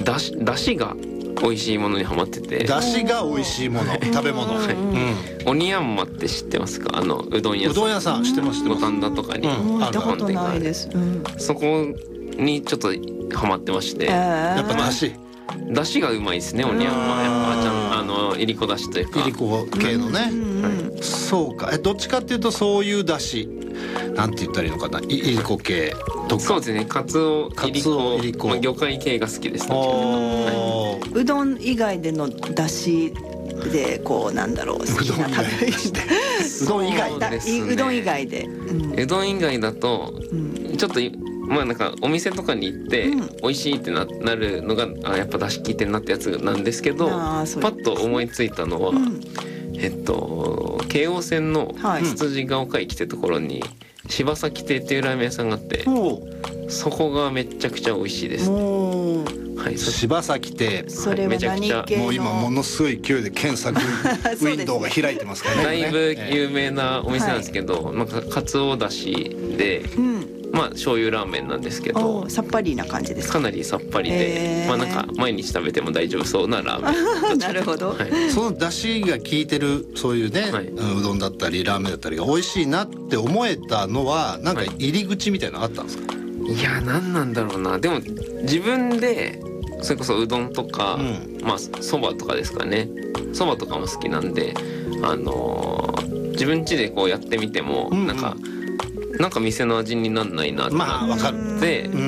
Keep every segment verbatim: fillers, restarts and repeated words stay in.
だし、だしが美味しいものにハマってて。 だしが美味しいもの、食べ物、はい、 うん、鬼ヤンマって知ってますか？あのうどん屋さん。 うどん屋さん知ってます知ってます。 五反田とかに、 うん、行ったことないです、うん、 そこにちょっとハマってまして、えー、やっぱだしだしがうまいですね、鬼ヤンマ。やっぱちゃんあのいりこだしというか、 いりこ系のね、はい、そうか。えどっちかっていうとそういうだしなんて言ったらいいのかな、 い, いりこ系とか。 そうですね、カツオ、いりこ、いりこ、まあ、魚介系が好きです、ね、 はい、うどん以外でのだしでこうなんだろう、好きな食べうどん以外で、 ね、うどん以外で、うん、 うどん以外だと、うん、ちょっとまあなんかお店とかに行って、うん、美味しいって な, なるのがあやっぱ出汁効いてるなってやつなんですけど、パッと思いついたのは、うん、えっと京王線のつつじが丘駅ってところに、はい、柴崎亭っていうラーメン屋さんがあって、そこがめちゃくちゃ美味しいです、ね。はい、 柴崎亭、 それは何系の、 もう今ものすごい勢いで検索ウィンドウが開いてますからね。 だいぶ有名なお店なんですけど、はい、まあ、かつおだしで、うん、まあ醤油ラーメンなんですけど、 さっぱりな感じですか？ かなりさっぱりで、まあなんか毎日食べても大丈夫そうなラーメン。 なるほど、 はい、 その出汁が効いてるそういうね、はい、うどんだったりラーメンだったりが美味しいなって思えたのはなんか入り口みたいなのあったんですか？ はい、いや何なんだろうな。でも自分でそれこそうどんとか、うん、まあそばとかですかね。そばとかも好きなんで、あのー、自分家でこうやってみても、うんうん、なんかなんか店の味になんないなってなって、まあ、うん、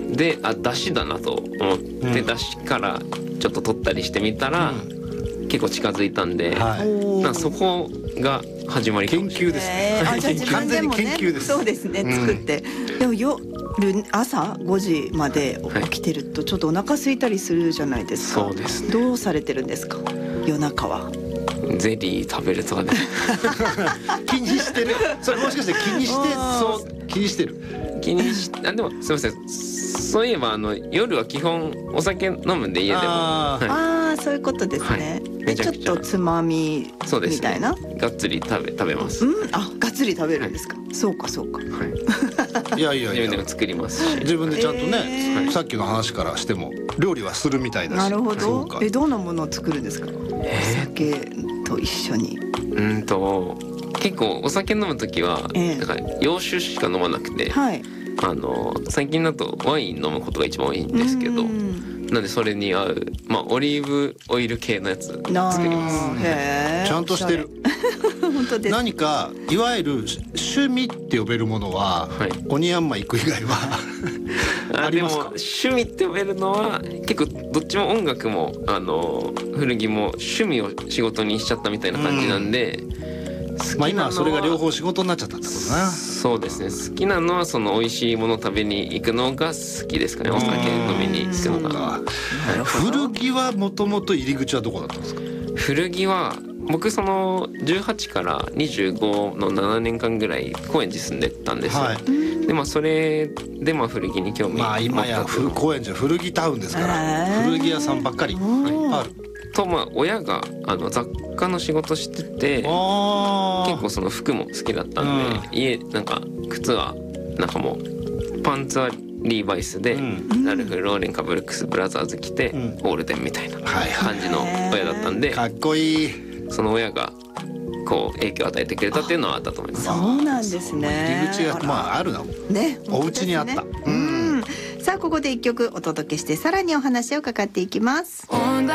であだしだなと思って、うん、だしからちょっと取ったりしてみたら、うん、結構近づいたんで、はい、なんかそこが始まりかもしれない。 研究ですね。 えー、あじゃあ自分でもね、そうですね、作って、うん、でも夜朝ごじまで起きてるとちょっとお腹空いたりするじゃないですか。 そうですね。 どうされてるんですか、夜中は？ ゼリー食べるとかね。 気にしてる。それもしかして気にしてそう気にしてる。 気にしあでもすみません。そういえばあの夜は基本お酒飲むんで家でも。 あ、はい、あそういうことですね。はい、でちょっとつまみみたいな。 ね、がっつり食べ食べます。 うん、あがっつり食べるんですか。はい、そうかそうか。 はい。いやいやいや。自分でも作りますし。 自分でちゃんとね、えー、さっきの話からしても料理はするみたいだし。 なるほど。えどんなものを作るんですか。お酒と一緒に。 うんと結構お酒飲むときは、えー、なんか洋酒しか飲まなくて、はい、あの最近だとワイン飲むことが一番多いんですけど、なんでそれに合う、まあ、オリーブオイル系のやつ作ります。 へちゃんとしてる。 本当です。 何かいわゆる趣味って呼べるものは、はい、鬼ヤンマ行く以外はありますか？ でも趣味って呼べるのは結構どっちも音楽もあの古着も趣味を仕事にしちゃったみたいな感じなんで、 まあ今はそれが両方仕事になっちゃったってことな。 そうですね。好きなのはその美味しいもの食べに行くのが好きですかね。お酒飲みに行くのが。 古着はもともと入り口はどこだったんですか？ 古着は僕そのじゅうはちからにじゅうごのななねんかんぐらい高円寺住んでたんですよ。はい、でまあそれでまあ古着に興味を持った。まあ今や高円寺は古着タウンですから古着屋さんばっかりいっぱいある。 とまあ親があの雑貨の仕事してて、結構その服も好きだったんで、うん、家なんか靴はなんかもうパンツはリーバイスで、うん、ラルフローレンかブルックスブラザーズ着て、うん、ゴールデンみたいな感じの親だったんで、 かっこいい。 その親がこう影響を与えてくれたっていうのはあったと思います。 そうなんですね。 入り口がまああるのね、お家にあった。 うん。さあここで一曲お届けしてさらにお話を伺っていきます。